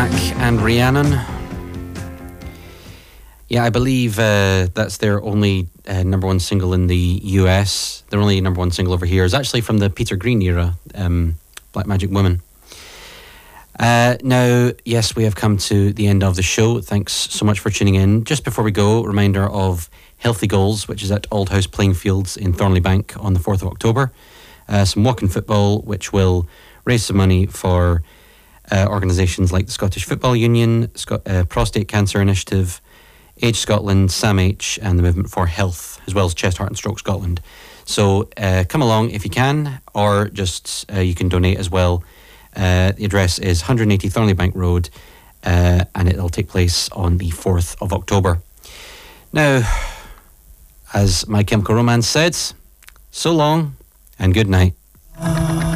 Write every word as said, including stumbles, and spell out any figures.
Mac and Rhiannon. Yeah, I believe uh, that's their only uh, number one single in the U S. Their only number one single over here is actually from the Peter Green era, um, Black Magic Woman. Uh, now, yes, we have come to the end of the show. Thanks so much for tuning in. Just before we go, reminder of Healthy Goals, which is at Old House Playing Fields in Thornley Bank on the fourth of October. Uh, some walking football, which will raise some money for uh, organisations like the Scottish Football Union, Scot- uh, Prostate Cancer Initiative, Age Scotland, SAMH, and the Movement for Health, as well as Chest, Heart and Stroke Scotland. So uh, come along if you can, or just uh, you can donate as well. Uh, the address is one eighty Thornley Bank Road, uh, and it'll take place on the fourth of October. Now, as My Chemical Romance said, so long and good night.